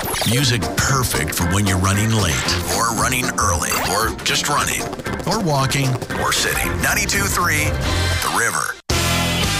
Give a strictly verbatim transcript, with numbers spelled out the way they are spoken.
Music perfect for when you're running late, or running early, or just running, or walking, or sitting. ninety-two point three The River.